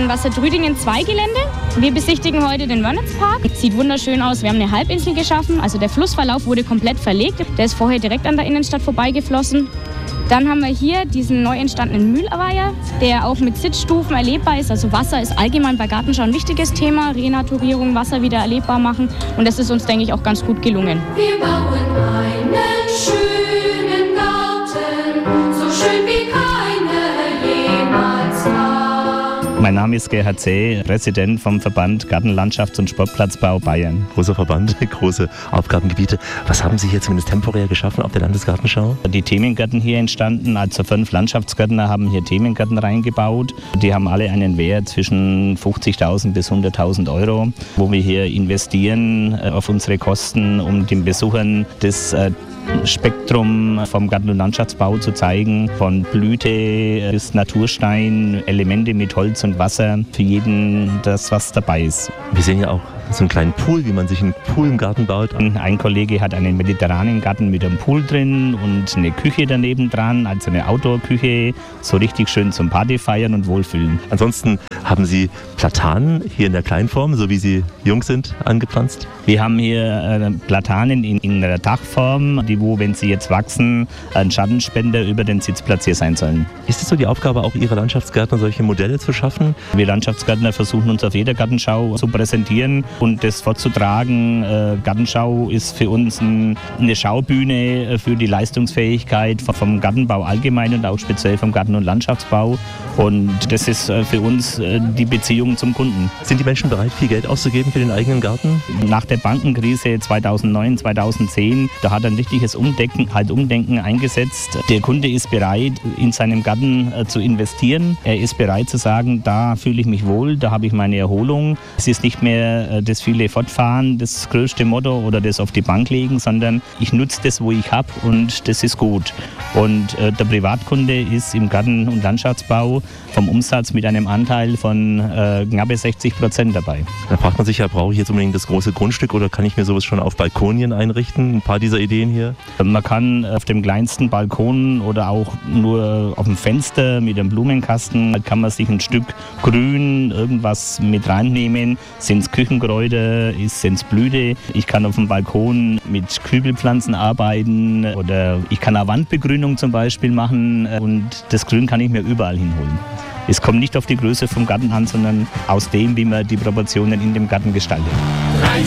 Wassertrüdingen 2 Gelände. Wir besichtigen heute den Wörnitzpark. Sieht wunderschön aus. Wir haben eine Halbinsel geschaffen. Also der Flussverlauf wurde komplett verlegt. Der ist vorher direkt an der Innenstadt vorbeigeflossen. Dann haben wir hier diesen neu entstandenen Mühlweiher, der auch mit Sitzstufen erlebbar ist. Also Wasser ist allgemein bei Gartenschau ein wichtiges Thema. Renaturierung, Wasser wieder erlebbar machen. Und das ist uns, denke ich, auch ganz gut gelungen. Wir bauen einen schönen Garten, so schön wie keiner jemals war. Mein Name ist Gerhard Zäh, Präsident vom Verband Gartenlandschafts- und Sportplatzbau Bayern. Großer Verband, große Aufgabengebiete. Was haben Sie hier zumindest temporär geschaffen auf der Landesgartenschau? Die Themengärten hier entstanden, also 5 Landschaftsgärtner haben hier Themengärten reingebaut. Die haben alle einen Wert zwischen 50.000 bis 100.000 Euro, wo wir hier investieren auf unsere Kosten, um den Besuchern das Spektrum vom Garten- und Landschaftsbau zu zeigen, von Blüte bis Naturstein, Elemente mit Holz und Wasser, für jeden das, was dabei ist. Wir sehen ja auch so einen kleinen Pool, wie man sich einen Pool im Garten baut. Ein Kollege hat einen mediterranen Garten mit einem Pool drin und eine Küche daneben dran, also eine Outdoor-Küche, so richtig schön zum Party feiern und wohlfühlen. Ansonsten haben Sie Platanen hier in der Kleinform, so wie sie jung sind, angepflanzt? Wir haben hier Platanen in der Dachform, die, wo, wenn sie jetzt wachsen, ein Schattenspender über den Sitzplatz hier sein sollen. Ist es so die Aufgabe auch Ihrer Landschaftsgärtner, solche Modelle zu schaffen? Wir Landschaftsgärtner versuchen uns auf jeder Gartenschau zu präsentieren und das vorzutragen. Gartenschau ist für uns eine Schaubühne für die Leistungsfähigkeit vom Gartenbau allgemein und auch speziell vom Garten- und Landschaftsbau. Und das ist für uns die Beziehung zum Kunden. Sind die Menschen bereit, viel Geld auszugeben für den eigenen Garten? Nach der Bankenkrise 2009, 2010, da hat ein richtiges Umdenken eingesetzt. Der Kunde ist bereit, in seinem Garten zu investieren. Er ist bereit zu sagen, da fühle ich mich wohl, da habe ich meine Erholung. Es ist nicht mehr das viele Fortfahren, das größte Motto oder das auf die Bank legen, sondern ich nutze das, wo ich habe und das ist gut. Und der Privatkunde ist im Garten- und Landschaftsbau vom Umsatz mit einem Anteil von knapp 60% dabei. Da fragt man sich ja, brauche ich jetzt unbedingt das große Grundstück oder kann ich mir sowas schon auf Balkonien einrichten? Ein paar dieser Ideen hier. Man kann auf dem kleinsten Balkon oder auch nur auf dem Fenster mit einem Blumenkasten, kann man sich ein Stück Grün, irgendwas mit reinnehmen. Sind es Küchenkräuter, sind es Blüte. Ich kann auf dem Balkon mit Kübelpflanzen arbeiten oder ich kann eine Wandbegrünung zum Beispiel machen und das Grün kann ich mir überall hinholen. Es kommt nicht auf die Größe vom Garten an, sondern aus dem, wie man die Proportionen in dem Garten gestaltet.